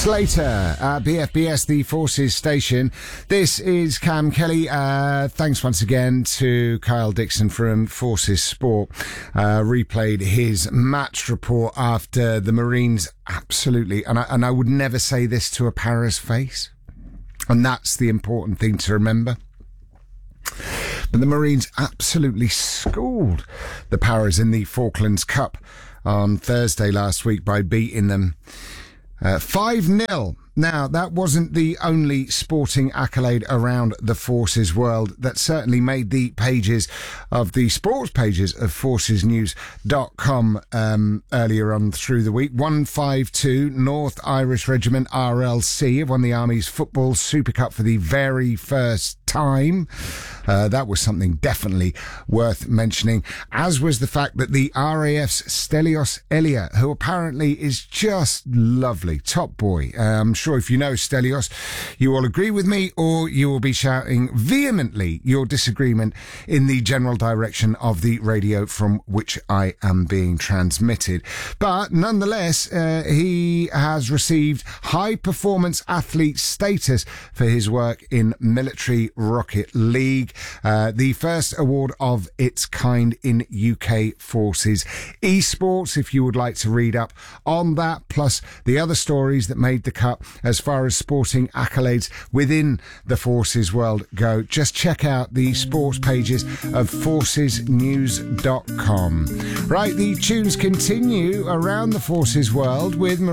Slater at BFBS, the Forces station. This is Cam Kelly. Thanks once again to Kyle Dixon from Forces Sport. Replayed his match report after the Marines absolutely, and I would never say this to a Paras face, and that's the important thing to remember. But the Marines absolutely schooled the Paras in the Falklands Cup on Thursday last week by beating them 5-0. Now, that wasn't the only sporting accolade around the Forces world. That certainly made the pages of the sports pages of forcesnews.com earlier on through the week. 152 North Irish Regiment RLC have won the Army's Football Super Cup for the very first time. That was something definitely worth mentioning, as was the fact that the RAF's Stelios Elia, who apparently is just lovely, top boy. I'm sure if you know Stelios, you will agree with me, or you will be shouting vehemently your disagreement in the general direction of the radio from which I am being transmitted. But nonetheless, he has received high performance athlete status for his work in Military Rocket League, the first award of its kind in UK Forces esports. If you would like to read up on that, plus the other stories that made the cut as far as sporting accolades within the Forces world go, just check out the sports pages of forcesnews.com. Right, the tunes continue around the Forces world with